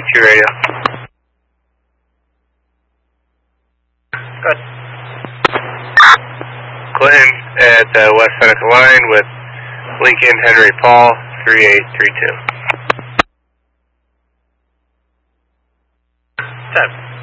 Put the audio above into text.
2 radio. Good. Clinton at West Seneca Line with Lincoln Henry Paul 3832. 10.